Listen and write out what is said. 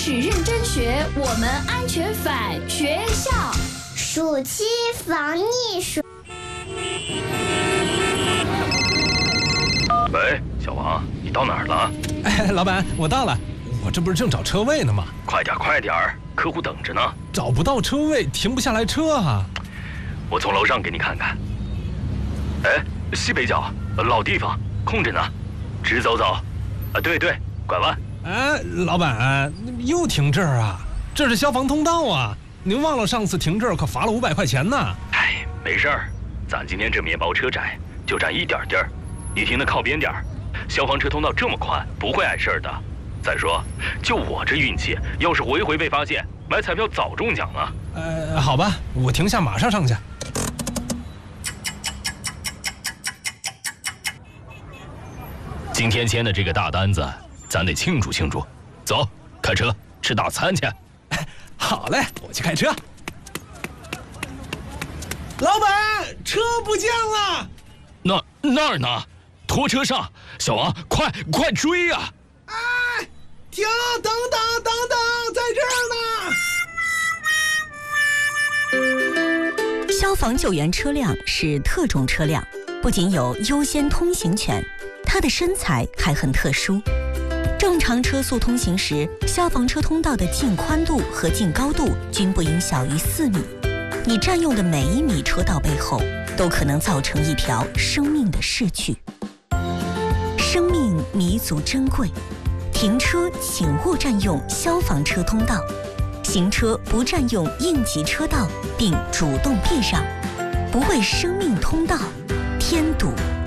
始认真学，我们安全返学校。 暑期防溺水。 喂，小王，你到哪儿了？ 哎，老板，我到了，我这不是正找车位呢吗？ 快点，客户等着呢。 找不到车位，停不下来车啊。 我从楼上给你看看。哎，西北角，老地方，空着呢，直走。对，拐弯。 哎，老板，又停这儿啊？这是消防通道啊！您忘了上次停这儿可罚了500块钱呢。 哎，没事儿，咱今天这面包车窄，就占一点地儿，你停的靠边点儿。消防车通道这么宽，不会碍事儿的。再说，就我这运气，要是回被发现，买彩票早中奖了。 好吧，我停下马上上去。 今天签的这个大单子，咱得庆祝庆祝。走，开车吃大餐去。 好嘞，我去开车。老板，车不见了。 那儿呢？拖车上，小王，快追呀！ 哎，停，等等，在这儿呢。消防救援车辆是特种车辆，不仅有优先通行权，它的身材还很特殊。正常车速通行时，消防车通道的净宽度和净高度均不应小于4米。你占用的每1米车道背后，都可能造成一条生命的逝去。生命弥足珍贵，停车请勿占用消防车通道，行车不占用应急车道，并主动避让，不为生命通道添堵。